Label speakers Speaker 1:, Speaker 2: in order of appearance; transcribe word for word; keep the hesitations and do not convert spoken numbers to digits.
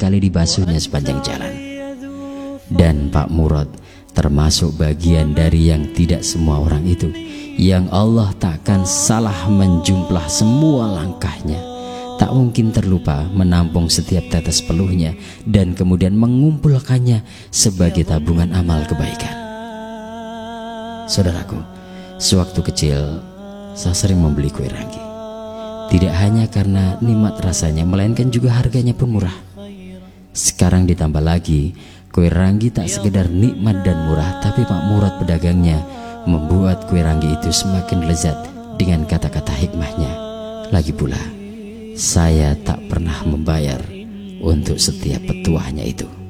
Speaker 1: kali dibasuhnya sepanjang jalan. Dan Pak Murad termasuk bagian dari yang tidak semua orang itu, yang Allah takkan salah menjumlah semua langkahnya, tak mungkin terlupa menampung setiap tetes peluhnya dan kemudian mengumpulkannya sebagai tabungan amal kebaikan. Saudaraku, sewaktu kecil saya sering membeli kue ranggi. Tidak hanya karena nikmat rasanya, melainkan juga harganya pun murah. Sekarang ditambah lagi, kue ranggi tak sekedar nikmat dan murah, tapi Pak Murad pedagangnya membuat kue ranggi itu semakin lezat dengan kata-kata hikmahnya. Lagi pula, saya tak pernah membayar untuk setiap petuahnya itu.